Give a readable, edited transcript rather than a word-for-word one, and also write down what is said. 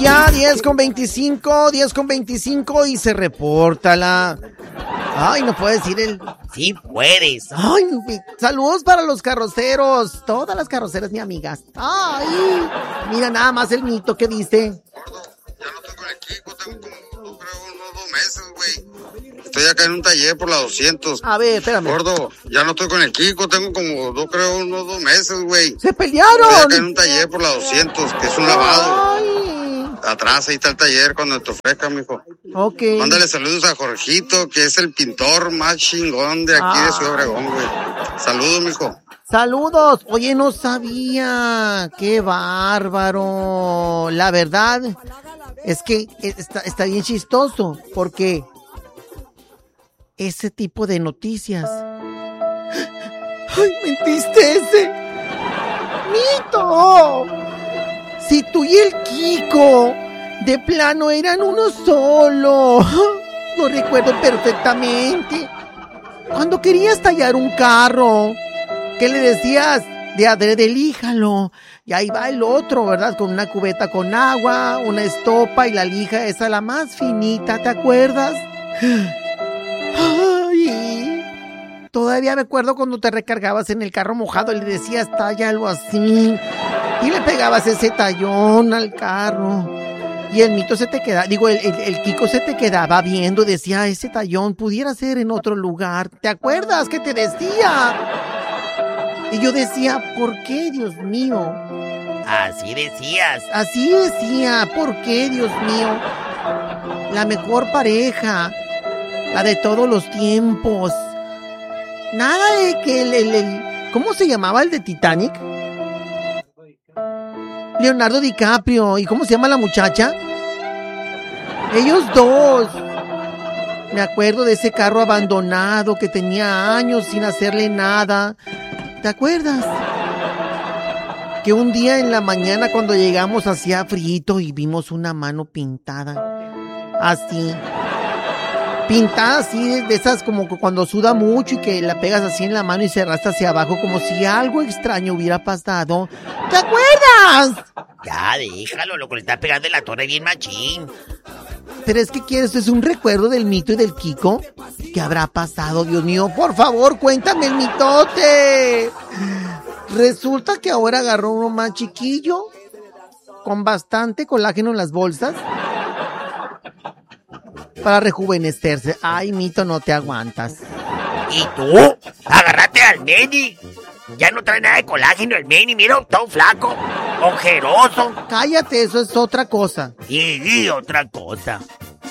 ya, 10:25 y se reporta la... Ay, no puedo decir el... Sí puedes. Ay, saludos para los carroceros. Todas las carroceras, mi amigas. Ay, mira nada más el mito que dice. Gordo, ya no estoy con el Kiko, tengo como, creo, unos 2 meses, güey. Estoy acá en un taller por la 200. A ver, espérame. Gordo, ya no estoy con el Kiko, tengo como, creo, unos 2 meses, güey. ¡Se pelearon! Estoy acá en un taller por la 200, que es un lavado. Ay. Atrás, ahí está el taller cuando te ofrezca, mijo. Ok. Mándale saludos a Jorgito, que es el pintor más chingón de aquí de Ciudad Obregón, güey. Saludos, mijo. Saludos. Oye, no sabía. Qué bárbaro. La verdad es que está bien chistoso, porque ese tipo de noticias... ¡Ay, mentiste ese! ¡Mito! Si tú y el Kiko de plano eran uno solo. Lo recuerdo perfectamente. Cuando querías tallar un carro, ¿qué le decías? De adrede, elíjalo. Y ahí va el otro, ¿verdad? Con una cubeta con agua, una estopa y la lija esa, la más finita, ¿te acuerdas? Ay, todavía me acuerdo cuando te recargabas en el carro mojado y le decías, tállalo así. Y le pegabas ese tallón al carro. Y el mito se te quedaba, el Kiko se te quedaba viendo, decía, ese tallón pudiera ser en otro lugar. ¿Te acuerdas que te decía? Y yo decía, ¿por qué, Dios mío? Así decías. Así decía, ¿por qué, Dios mío? La mejor pareja, la de todos los tiempos. Nada de que ¿cómo se llamaba el de Titanic? Leonardo DiCaprio. ¿Y cómo se llama la muchacha? Ellos dos. Me acuerdo de ese carro abandonado que tenía años sin hacerle nada. ¿Te acuerdas? Que un día en la mañana cuando llegamos hacía frío y vimos una mano pintada. Así. Pintada así, de esas como cuando suda mucho y que la pegas así en la mano y se arrastra hacia abajo como si algo extraño hubiera pasado. ¿Te acuerdas? Ya, déjalo, loco, le está pegando en la torre bien machín. Pero es que quieres, es un recuerdo del mito y del Kiko. ¿Qué habrá pasado, Dios mío? Por favor, cuéntame el mitote. Resulta que ahora agarró uno más chiquillo, con bastante colágeno en las bolsas, para rejuvenecerse. Ay, mito, no te aguantas. ¿Y tú? Agárrate al Meni. Ya no trae nada de colágeno el Meni, mira, todo flaco, ojeroso. Cállate, eso es otra cosa. Y otra cosa.